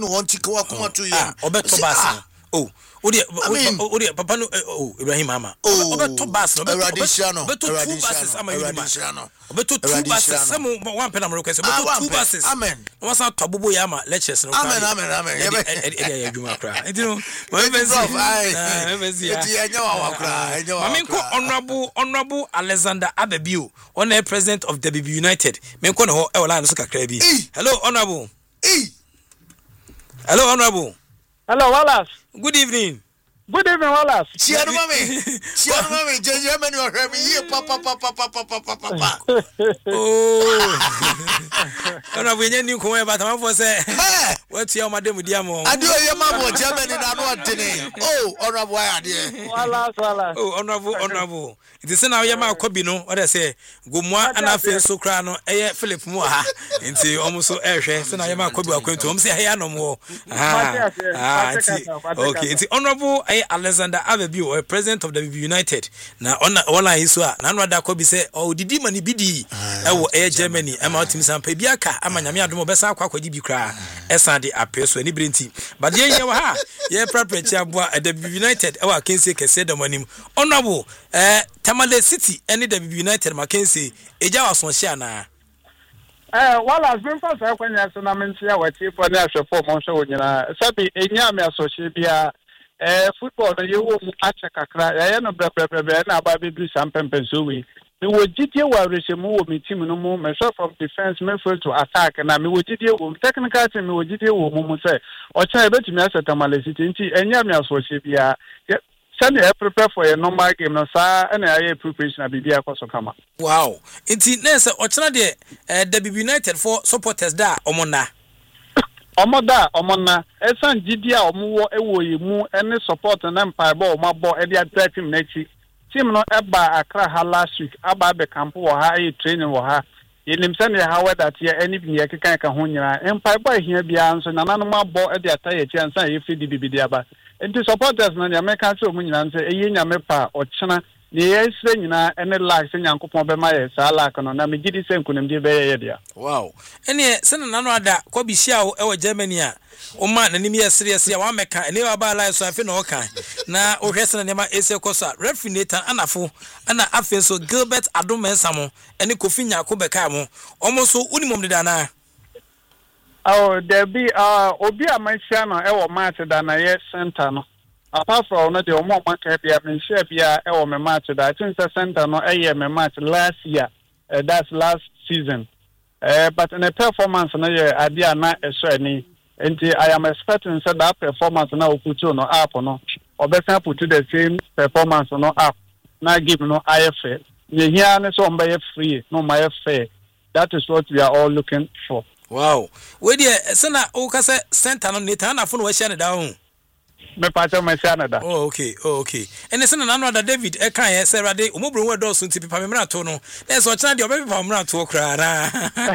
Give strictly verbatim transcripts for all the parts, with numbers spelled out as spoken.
no want to go akuma to you obeto bas oh odi odi papa no oh Ibrahim Mama obeto bas no obeto two buses ama you ma obeto two buses some one pen am request obeto two buses amen no say tobobo ya ma lectures no amen amen amen e ya adwuma kra enti no my best ah best ya enti enya wa kra enya wa mami ko honorable honorable Alexander Abebio on the president of W B United me ko no e wala no so kakra bi hello honorable hello honorable hello Wallace good evening good evening Wallace cheer mami cheer mami jeje mani o hwe mi ye papa papa papa papa papa oh honorable nya ni ko e ba ta for say what you madam dia mo ade o ye ma bo Germany na no otene oh honorable ade Wallace Wallace oh honorable honorable it is now ye ma kwabi no o dey say gomwa ana fe so kra no eye Philip mu ha nti omuso ehwe se na ye ma kwabi akwantu om se he anom wo ah okay nti honorable Alexander Abebio or president of the W B United na ona wala hiso a na no da kwabi se o didi mani bidi e wo e Germany e ma otim sampa bi aka ama nyame adom obesa akwa kwaji bi kra esande apeso ani brenti but ye ye wa ha ye preparation aboa W B United e wa kense kese da manim honorable eh Tamale City any W B United Mackenzie eja waso hia na eh wala been for say kwanya so na mentia wati for na hwefo mo hwe wonyina sabi enya me asohye bia eh football no yewo mu acha kakra ya no brebrebe na aba be sampempe so we me wo gidie wa rehemu wo me team no mu me so from defense midfield to attack na me wo gidie wo technical team me wo gidie wo mu mu say o cha ebetumi aseta Tamale City nti enya me asohye bia send you prepare for a normal game no sir and I preparation bibia kwaso kama wow nti nese ochena de W B United for supporters da omona omoda omona esan gidia omuwo ewo yimu ene support na empire ball mabo e dia team na chi team no eba Accra ha last week aba be camp wo ha e training wo ha yenim se ne ha weather tie any bi ye kekan ka ho nyina empire ball hia bia nso nananu mabo e dia tie chi ansa ye fidi bibidi aba enti supporters na ya meka se omu nyina nse eyi nyame pa ochena ne yesre nyina ene lag se nyankopon be ma ye sa lag no na megidi se nkunim de be ye dia wow ene se na nanu ada ko bi hia o e Germany a o ma na nim yesre yesre wa meka ene wa ba live so afi na o kan na o hwese na nema ese kosa referee Nathan anafo ana afi so Gilbert Adomensamo ene Kofi Nyako be ka mo omo so unimom de dana oh there be uh obi amanhia no e wo match da na ye center no apart from no the omo market bia menhia bia e wo me match da I think center no e ye me match last year uh, that's last season uh, but in a performance no ye ade ana e so ani enti I am expecting say that performance na oputu no up no obesa put the same performance no up na give no I F A ye here na so mba ye free no my fair that is what we are all looking for. Wow. We dey sana o ka say center no Nathan na fo no wa hia ne da ho. Me pa cha me hia ne da. Oh okay. Oh okay. Ene sana na no da David e kan ye say rade omobro we do so nti pipa me mra to no. Na so chana de obe pipa mra to kra na.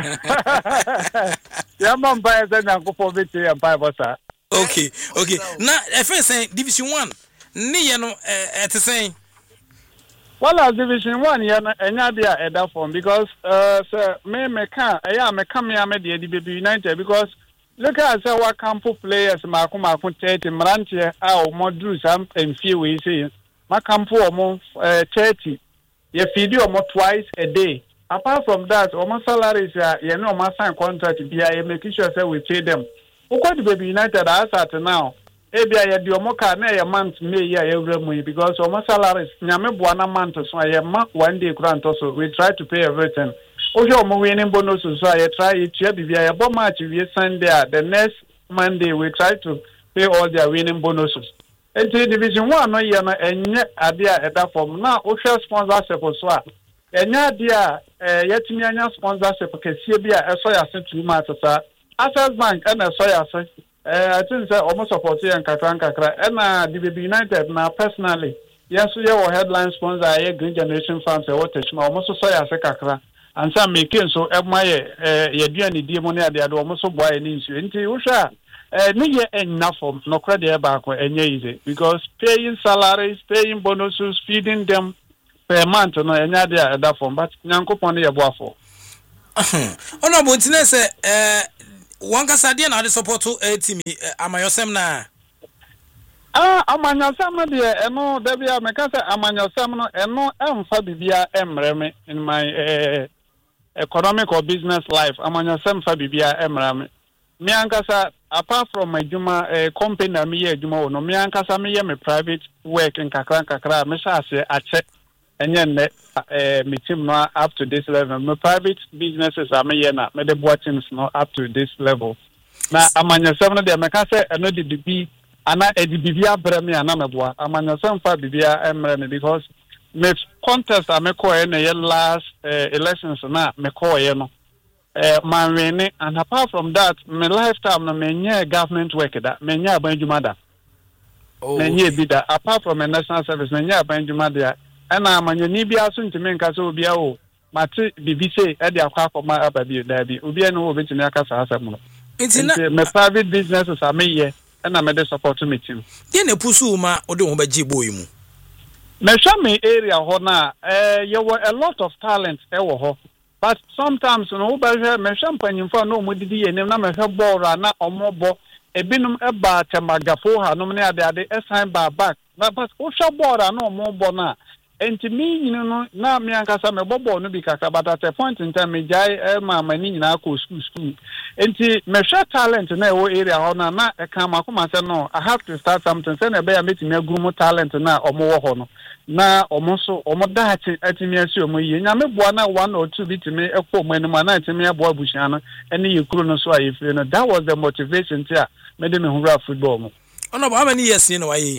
Ya man ba e say nyankopon be tie am pa bossa. Okay. Okay. Na e fe say division one ni ye no e te say well, as Division One, yeah, enya dia eda form because uh, sir, me me can, yeah, me come here me the W B United because look at say what campo players ma ko ma ko thirty mrantie a o modru sam emfie we say ma campo o mo thirty ye feed o mo twice a day. Apart from that, o mo salaries ya ye no ma sign contract bia ye make sure say we pay them. Who got the W B United as at now? Ebia ye di omoka na ye month me ya every month because omo salaries nyame boa na month so ye ma one day grant so we try to pay everything. Oje omo winning bonus so ye try it ya bibia ye bo match we Sunday the next Monday we try to pay all their winning bonuses. And the Division One no ye no enye ade a eda form na o hwe sponsorship so a enye ade a yetimi anya sponsorship kese bia eso ya se two months sa Access Bank and eso ya se Uh, I think say almost support and kakra kakra and uh, W B United na personally yes we have headline sponsor a Green Generation Farms e water almost so ya se kakra and some making so e my eh ye duani die money ade ade almost so boy ni nsu nti wo hwa eh ni ye enough for no credit e ba ko enye easy because paying salaries paying bonuses feeding them per month no enye ade ade form but nyankopon ye boafo ono bo ntine se eh One ka sadia na de support to team amayosem na. Ah, amanyasam de eno da bia me ka say amanyasam no eno emfa bibia emreme in my uh, economic or business life. Amanyasam fa bibia emreme. Me ankasa apart from my juma uh, company na me ye juma no me ankasa me ye me private work in kakra kakra me sha ase ache enye ne eh me team no up to this level. My private businesses are me ye na me the teams no up to this level. Na amanyasam no de me ka say eno de bi ana edi bibia breme ana meboa amanyasam fa bibia emre because me contest a me call na ye last uh, elections na me call ye no eh man win, and apart from that my lifetime na me nye government work that me nye abanjuma da oh me nye bi da apart from a national service me nye abanjuma da ana amanyani bia so ntime nka so bia o mate bibi say e de akwa akoma ababi da bi obi ene wo betimi aka sa asem no nti me private businesses are me ye and I'm a support to meet him. Then a pusu ma or don't be jiboimu. Me area hona, eh, you were a lot of talent, but sometimes no better me champagne for no mudi and never have bora na or more bo a binum a bat a magafoha, no many other assign by back. But Osha bora no more bona. And to me, you know, now me and Casame Bobo no be kaka, but at a point in time, me jai ma mani na ko school school. And to me share talent in our area hona na e kama kuma say no, I have to start something. Send a bear meeting me gumo talent na omo hono. Na omo so omo da ati ati me asi omo yi. Nya me boa na one or two bit me e ko mo anima na ati me boa bushana. Eni yekuru no so ayi free no. That was the motivation tia me de me hura football mo. Ono how many years you know why?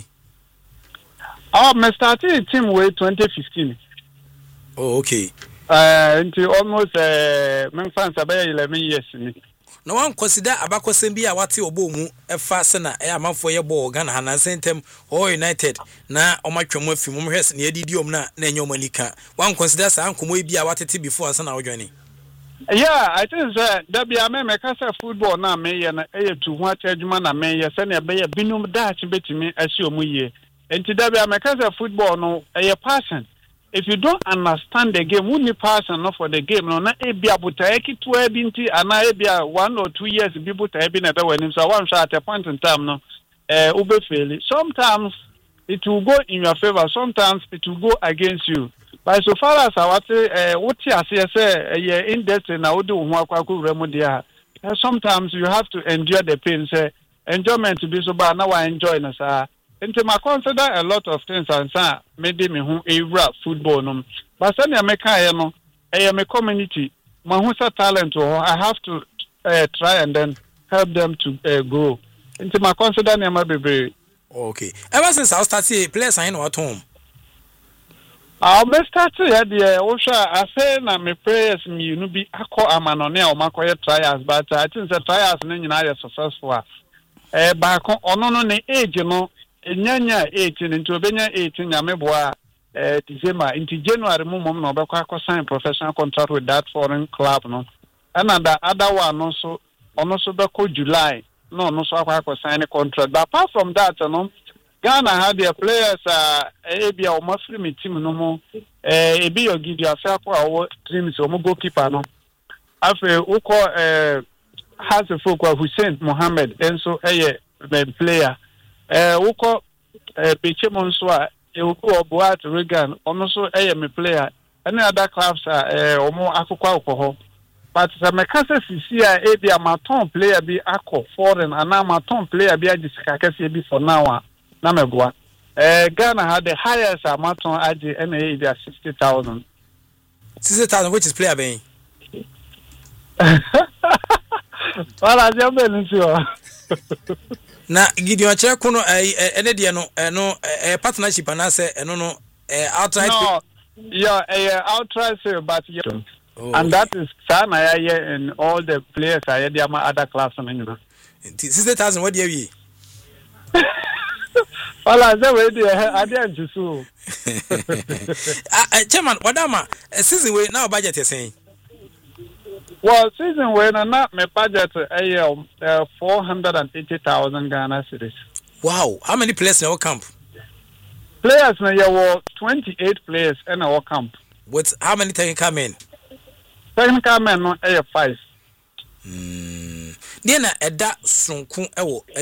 Oh, I started team way twenty fifteen. Oh, okay. Uh, until almost uh, men fans about eleven years. No one consider abako sembi a wati obomu e fa na e amanfo ye ball Ghana Hanan Sentem or United na omatwemo afi mum hwes na edidiom na na enyo manika. One consider sa ankomo e bia watete before sana ojoini. Yeah, I think that there be a me me kasa football na me ye na e tu ho atadwuma na me ye se na be ye binum daach betimi asi omu ye. And today, because of football, no, a passion. If you don't understand the game, who need passion not for the game? No, na e be able to take it to a binti, and I be one or two years people to have been at the wedding. So one shot at a point in time, no, uh, ube fail. Sometimes it will go in your favor. Sometimes it will go against you. But so far as I want to, what you say, yeah, in destiny, I would do what I could remedy. Sometimes you have to endure the pain. Say enjoyment to be so bad. Now I enjoy this. Into my consider a lot of things and say maybe me who a rap football no, but send ya make I no, I am a community. My who's a talent or I have to uh, try and then help them to uh, grow. Into my consider me my baby. Okay. Ever since I started players I know at home. I'll be started at the Osha. I say na me prayers me you know be ako amanone or makoye trials, but I think the trials nini na successful. Eh, back on no ne age no. Nyanya eighteen into obenya eighteen nyameboa eh December into January mum no obekwa sign professional contract with that foreign club no and the other one also also beko July no no so akwa sign contract, but apart from that no Ghana had their players uh ebia o mafri me team no mo eh ebi ogidi afako awo dreams o mo goalkeeper no afi uko eh has a folk Hussein Mohammed enso eye player. Eh, woko eh Pichemon so a woko Boat Regan ono so eh me player any other clubs are eh omo akokwa alcohol, but the mekasa sisi a e bia maton player bi akọ foreign ana maton player bi agisika kase bi for now na meboa eh Ghana had the highest maton agi and e bia sixty thousand sixty thousand, which is player being well I just been sure. Na Gideon Cheko no eh ene de no no eh partnership na say eno no eh outright no yeah eh outright sale, but yeah. Oh, and that is sana yeah in all the players I dey my other class and you know sixty thousand what dey we well I say we dey I dey jusu ah chairman wadama season we now budget is saying. Well, season when I not my budget a uh, four hundred and eighty thousand Ghana cedis. Wow, how many players in our camp? Players now there were twenty eight players in our camp. What? How many technical men? Technical men no a five. mm deɛ na ɛda sonko ɛwɔ